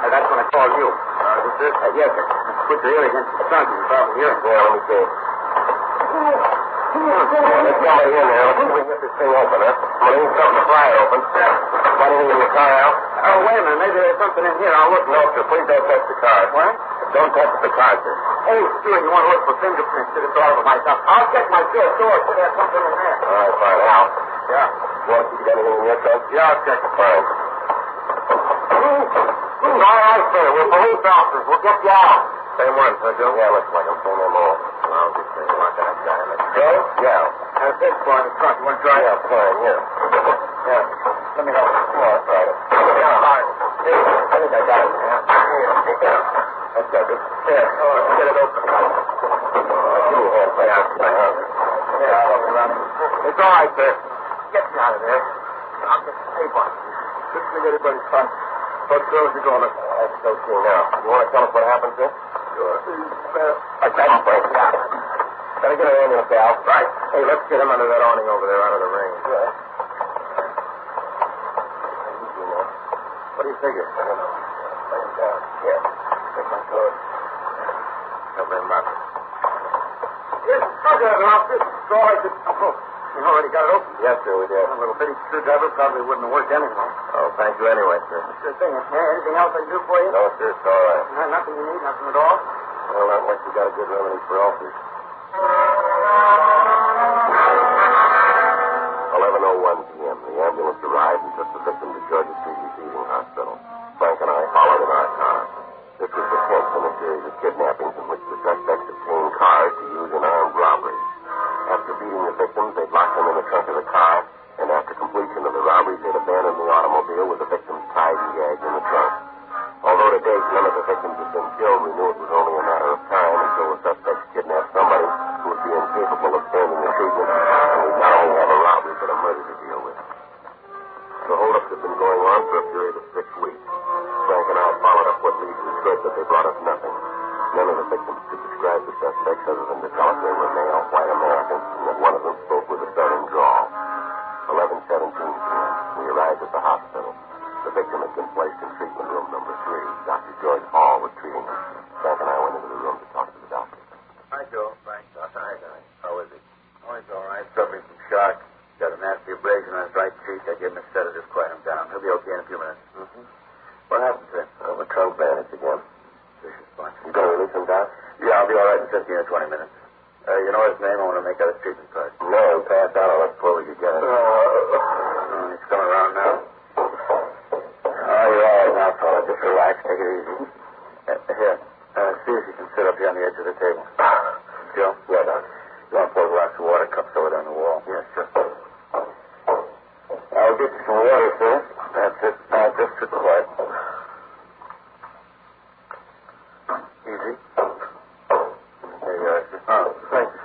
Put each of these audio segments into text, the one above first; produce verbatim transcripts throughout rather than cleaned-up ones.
that's when I called you. Uh, this is? Uh, yes, sir. Put your ear against the trunk. You can probably hear it. Yeah, let me see. Yeah, let's go in there. Let's see if we can get this thing open, huh? Well, there's something to pry it open. Got anything in your car, Al? Oh, wait a minute. Maybe there's something in here. I'll look. No, sir. Please don't touch the car. What? Don't touch the car, sir. Oh, Stuart, you want to look for fingerprints to the door of my house? I'll check my drawer. Door. Should have something in there. All right, fine. Al? Yeah. Well, you got anything in your trunk? Yeah, I'll check it. Fine. All right, sir. We're police officers. We'll get you out. Same one, huh, Joe? Yeah, looks like him. Same M O. I'll just say, want that guy. Let's go. Yeah. There's this boy in the trunk. You want to drive? Yeah, fine, yeah. Yeah. Let me help. Come on, try it. Yeah, all right. Hey, I think I got it. Yeah. Yeah. That's got it. Here. Oh, let's get it open. Oh, give me a hand, please. Yeah. Yeah, I'll help you around. It's all right, sir. Get me out of there. I'll get the tape on. Couldn't think anybody's fun. What girls you going to? That's so cool now. You want to tell us what happened, sir? Sure. Uh, I got him, Frank. Yeah. Gotta get an ambulance out. Right. Hey, let's get him under that awning over there, out of the rain. Yeah. What do you figure? I don't know. Lay him down. Yeah. Take my coat. Cover him up. Yes, I got it off. This is all I could... Oh, you already got it open? Yes, sir, we did. A little bitty screwdriver probably wouldn't have worked anyway. Oh, thank you anyway, sir. Sure thing. Uh, anything else I can do for you? No, sir, it's all right. Uh, nothing you need? Nothing at all? Well, not unless you got a good remedy for ulcers. eleven oh one p.m. The ambulance arrived and took the victim to Georgia Street Receiving Hospital. Frank and I followed in our car. This was the tenth in a series of kidnappings in which the suspects obtained cars to use in armed robberies. After beating the victims, they'd lock them in the trunk of the car, and after completion of the robberies, they'd abandon the automobile with the victims tied and gagged in the trunk. Although to date none of the victims had been killed, we knew it was only a matter of time until the suspects kidnapped somebody who would be incapable of standing the treatment, and we'd not only have a robbery but a murder to deal with. The holdups had been going on for a period of six weeks. Frank and I followed up what leads we could, but they brought us nothing. None of the victims could describe the suspects other than to tell us they were male, white Americans, and that one of them spoke with a southern drawl. eleven seventeen p.m. We arrived at the hospital. The victim had been placed in treatment room number three. Doctor George Hall was treating him. Frank and I went into the room to talk to the doctor. Hi, Joe. Frank. Oh, hi, Johnny. How is he? Oh, he's all right. Suffering from shock. Got a nasty abrasion on his right cheek. I gave him a sedative, quiet him down. He'll be okay in a few minutes. Mm-hmm. What happened to him? Oh, the trunk bandage again. Vicious bunch. You going to release him, Doc? Yeah, I'll be all right in fifteen or twenty minutes. Uh, you know his name? I want to make out his treatment card. No, he passed out on us before we could get it. Uh, uh, he's coming around now. Oh, you're all right now, fella. Just relax. Take it easy. Uh, here. Uh, see if you can sit up here on the edge of the table. Joe? Yeah, Doc. You want to pour a glass of water? Cups over there on the wall. Yes, sir. I'll get you some water, sir. That's it. Now, just sit quiet. Easy. There you are, sir. Oh, thank you.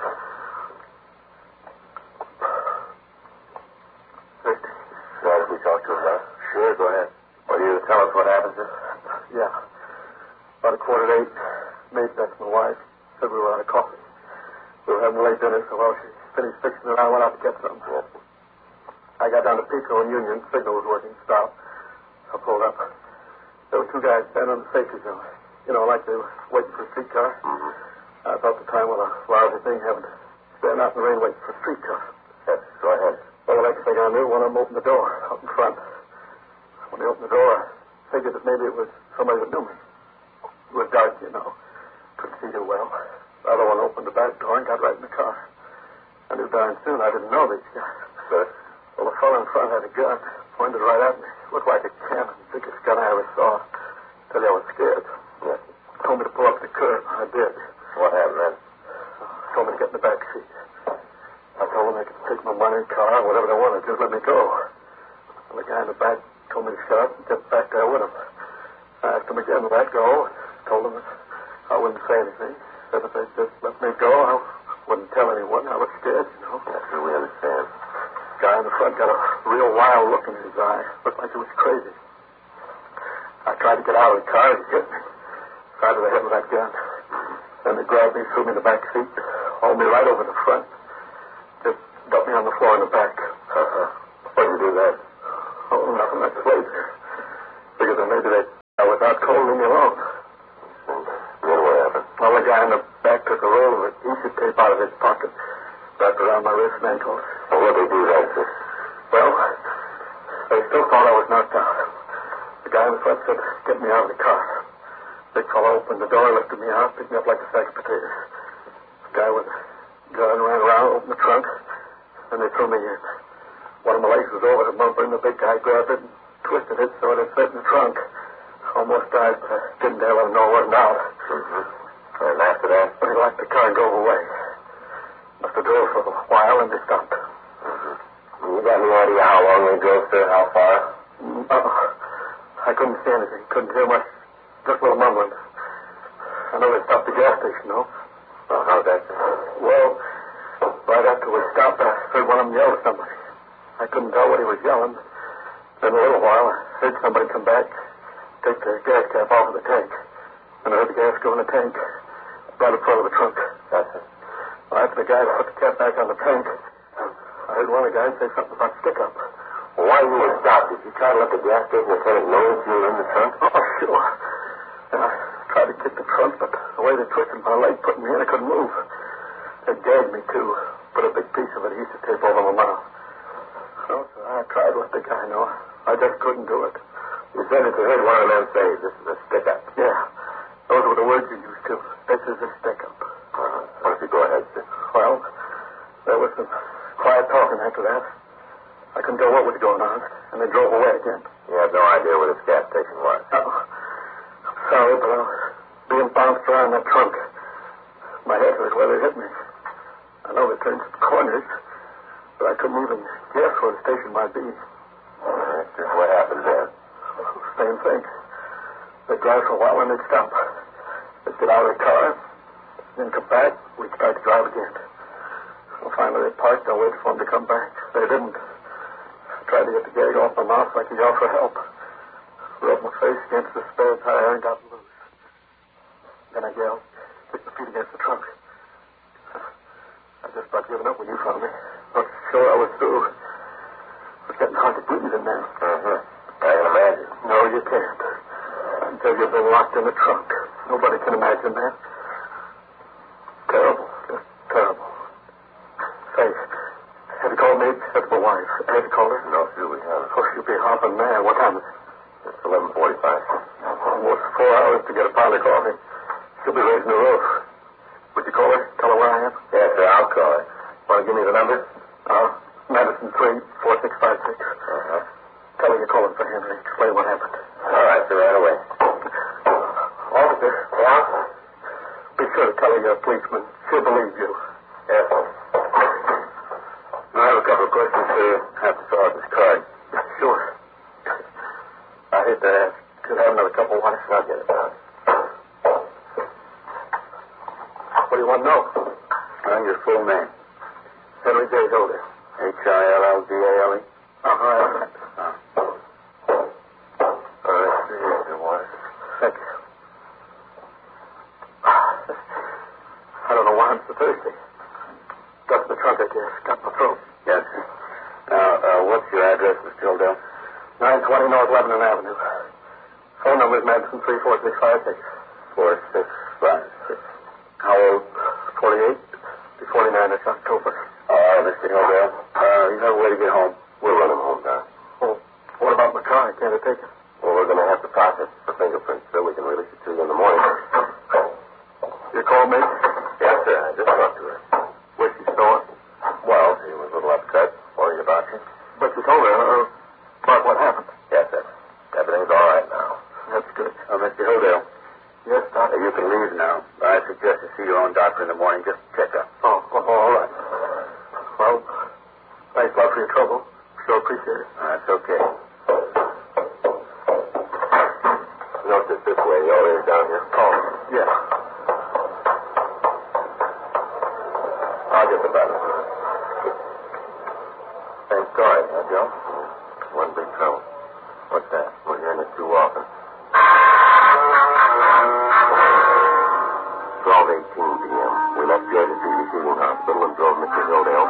Thirsty. Right, if we talk to him now? Sure, go ahead. Will you tell us what happened, sir? Yeah. About a quarter to eight, Maid, that's my wife, said we were out of coffee. We were having late dinner, so while she finished fixing it, I went out to get some. Yes. I got down to Pico and Union. Signal was working. Stop. I pulled up. There were two guys standing on the safety zone. You know, like they were waiting for a streetcar. Mm-hmm. I thought the time was a lousy thing having to stand out in the rain waiting for a streetcar. Yes, go ahead. Well, the next thing I knew, one of them opened the door out in front. When they opened the door, I figured that maybe it was somebody that knew me. It was dark, you know. Couldn't see too well. The other one opened the back door and got right in the car. I knew darn soon I didn't know these guys. Sir? Well, the fellow in front had a gun, pointed right at me. Looked like a cannon, biggest gun I ever saw. Tell you I was scared. Yes. Told me to pull up the curb. I did. What happened then? Told me to get in the back seat. I told them they could take my money, car, whatever they wanted. Just let me go. Well, the guy in the back told me to shut up and get back there with him. I asked him again to let go. Told him that I wouldn't say anything. Said if they'd just let me go, I wouldn't tell anyone. I was scared, you know. Yes, sir, we understand. The guy in the front got a real wild look in his eye. Looked like he was crazy. I tried to get out of the car. He hit me. Side of the head with that gun. Then they grabbed me, threw me in the back seat, hauled me right over the front. Just dumped me on the floor in the back. Uh-huh. Why'd you do that? Oh, nothing. That's later. Figured that maybe they I was out cold, leave me alone. Then what happened? Well, the guy in the back took a roll of adhesive tape out of his pocket, wrapped around my wrists and ankles. Well, what did they do then, sir? Well, they still thought I was knocked out. The guy in the front said, get me out of the car. Big fellow opened the door, lifted me out, picked me up like a sack of potatoes. The guy with a gun ran around, opened the trunk, and they threw me in. One of my legs was over the bumper, and the big guy grabbed it and twisted it so it fit in the trunk. Almost died, but I didn't dare let him know it wasn't out. Mm-hmm. And after that? But he locked the car and drove away. Must have drove for a while, and they stopped. Mm-hmm. You got any idea how long they drove, sir? How far? Uh, I couldn't see anything. Couldn't hear much. Just a little mumbling. I know they stopped at the gas station, though. Oh, how'd that go? Well, right after we stopped, I heard one of them yell at somebody. I couldn't tell what he was yelling. Then a little while, I heard somebody come back, take the gas cap off of the tank. And I heard the gas go in the tank right in front of the trunk. That's it. Well, after the guy put the cap back on the tank, I heard one of the guys say something about stick-up. Well, why you were stopped? Did you try to let the gas station attendant know if you were in the trunk? Oh, sure. And I tried to kick the trunk, but the way they twisted my leg put me in, I couldn't move. They gagged me, too. Put a big piece of adhesive tape over my mouth. Oh, so I tried to let the guy know. I just couldn't do it. You said that you heard one of them say, this is a stick-up. Yeah. Those were the words you used, too. This is a stick-up. Uh, why don't you go ahead, sir? Well, there was some quiet talking after that. I couldn't tell what was going on, and they drove away again. You had no idea where this gas station was? Oh, I'm sorry, but I was being bounced around that trunk. My head was where they hit me. I know they turned some corners, but I couldn't even guess where the station might be. All right, sir. What happened then? Same thing. They'd drive for a while and they'd stop. They'd get out of the car, then come back, we'd start to drive again. Well, finally they parked, I waited for them to come back. They didn't. I tried to get the gag off my mouth so I could yell for help. Rubbed my face against the spare tire and got loose. Then I yelled, kicked my feet against the trunk. I just about given up when you found me. Not sure I was through. It was getting hard to breathe in there. Mm-hmm. I can imagine. No, you can't. Until you've been locked in the trunk. Nobody can imagine that. Terrible. Just terrible. Say, have you called me? That's my wife. Have you called her? No, sir, we haven't. Oh, she'll be hopping mad. What time is it? It's eleven forty-five. Almost four hours to get a pound of coffee. She'll be raising the roof. Would you call her? Tell her where I am? Yes, sir, I'll call her. Want to give me the number? Uh, Madison three four six five six. Uh-huh. Tell her you're calling for Henry. Explain what happened. All right, sir, right away. Officer. Yeah? Be sure to tell her you're a policeman. She'll believe you. Yes, sir. I have a couple of questions, sir. Have to fill out this card. Sure. I hate to ask. Could I have another couple of waters? I'll get it done. What do you want to know? Uh, your full name. Henry J. Hilder. H I L L D A L E? Uh-huh. Uh. All right, sir, here's your water. Thank you. I don't know why I'm so thirsty. Got the trunk, I guess. Got my throat. Yes, sir. Now, uh, what's your address, Mister Hildell? nine twenty North Lebanon Avenue. Phone number is Madison three four six five six. Four six five six. How old? forty-eight. Be forty-nine this October. All right, Mister Hildell. Uh, you have a way to get home. We'll run him home, Doc. Well, what about my car? Can't I take it? Well, we're going to have to process it for fingerprints, so we can release it to you in the morning. You called me? Yes, sir. I just talked to her. Where's she store? Well, she was a little upset. Worried about you. But you told her uh, about what happened. Yes, sir. Everything's all right now. That's good. Uh, Mister Hildell. Yes, Doctor. You can leave now. I suggest you see your own doctor in the morning. Just check up. Oh, oh, all right. Well, thanks a lot for your trouble. Sure appreciate it. Uh, that's okay. No, just this way. The elevator's down here. Oh, yeah. I'll get the button. Same story, huh, Joe? One big trouble. What's that? We're hearing it too often. twelve eighteen p.m. We left Georgia Street Receiving Hospital and drove Mister Hildell